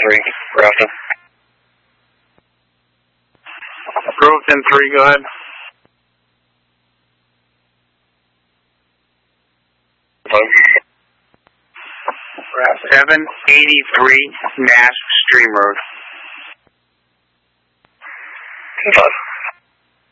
3, Grafton. Approved 10-3, go ahead. 783 Nash Stream Road. 10-5.